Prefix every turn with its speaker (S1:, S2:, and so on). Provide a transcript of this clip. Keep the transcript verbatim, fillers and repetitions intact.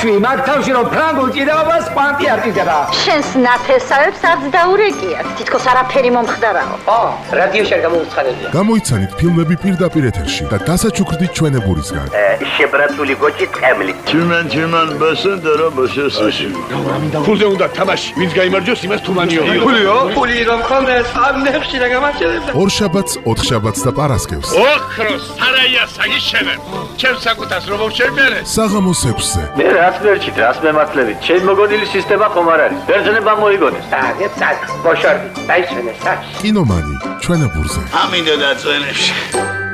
S1: საშვი მაგ თავში რომ ფრანგულ ჭიდაობას კვანტი არ ტიტება.
S2: შენს ნათესავებს არც დაურეკიათ. თითქოს არაფერი მომხდარაო.
S1: ო, რადიოში არ გამოუცხადებია.
S3: გამოიცანით ფილმები პირდაპირ ეთერში და დასაჩუქრდით ჩვენებურისგან.
S4: შებრაცული გოჭი ტყემლით.
S5: Tümen tümen besen de rabashe sushi.
S6: ფულზე უნდა თამაში, ვინც გაიმარჯვოს იმას თუმანიო.
S1: ფულიო? ფული რომ ხონდეს, ამ ნებში რა გამარჯვებდა.
S3: ორ შაბათს, ოთხ შაბათს და პარასკევს.
S6: ოქროს, სარაია საგიშენებ. ჩემს საკუთას რომ მოვშერმერე.
S3: საღამოს ექვსზე.
S4: მე რას ვერჩით, რას მემართლებით? ჩემ მოგონილი სისტემა ხომ არ არის. ბერძნება მოიგონეს.
S1: აგეთ სად, ბოშორდი, დაიშვენე საჩ.
S3: კინომანი ჩვენებურზე.
S5: Amin de da